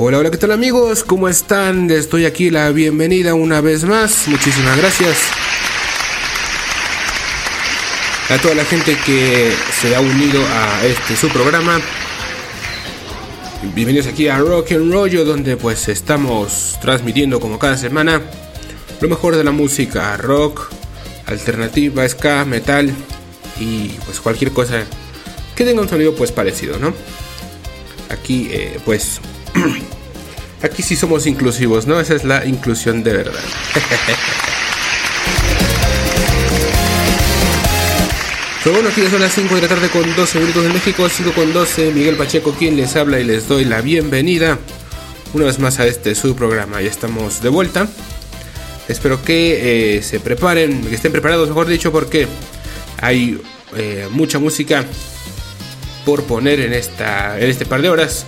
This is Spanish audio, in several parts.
Hola, hola, ¿qué tal amigos? ¿Cómo están? Les doy aquí la bienvenida una vez más. Muchísimas gracias a toda la gente que se ha unido a su programa. Bienvenidos aquí a Rock and Rollo, donde pues estamos transmitiendo como cada semana lo mejor de la música rock, alternativa, ska, metal y pues cualquier cosa que tenga un sonido pues parecido, ¿no? Aquí pues aquí sí somos inclusivos, ¿no? Esa es la inclusión de verdad. Pero bueno, aquí son las 5 de la tarde con 12 minutos en México, 5 con 12, Miguel Pacheco quien les habla y les doy la bienvenida una vez más a su programa. Ya estamos de vuelta. Espero que se preparen, que estén preparados, mejor dicho, porque hay mucha música por poner en este par de horas.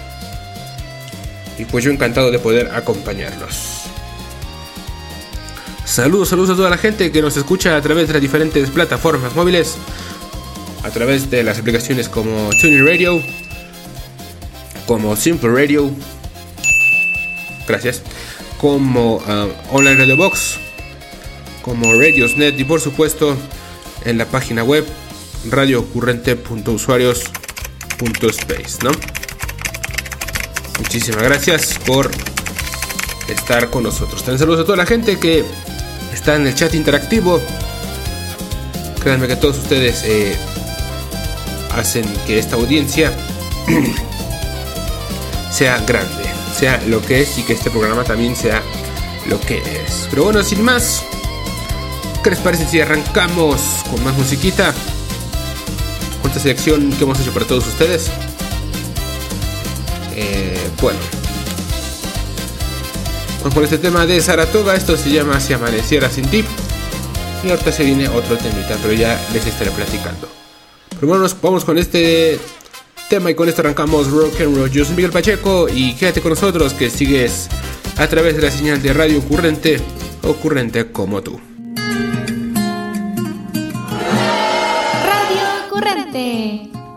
Y pues yo encantado de poder acompañarlos. Saludos a toda la gente que nos escucha a través de las diferentes plataformas móviles, a través de las aplicaciones como TuneIn Radio, como Simple Radio, gracias, como Online Radio Box, como Radiosnet y por supuesto en la página web radiocurrente.usuarios.space, ¿no? Muchísimas gracias por estar con nosotros. También saludos a toda la gente que está en el chat interactivo. Créanme que todos ustedes hacen que esta audiencia sea grande, sea lo que es, y que este programa también sea lo que es. Pero bueno, sin más, ¿qué les parece si arrancamos con más musiquita? Con esta selección que hemos hecho para todos ustedes. Bueno, vamos con este tema de Saratoga. Esto se llama Si amaneciera sin ti. Y ahorita se viene otro temita, pero ya les estaré platicando. Pero bueno, vamos con este tema y con esto arrancamos Rock and Roll. Yo soy Miguel Pacheco y quédate con nosotros, que sigues a través de la señal de Radio Currente, o Currente como tú.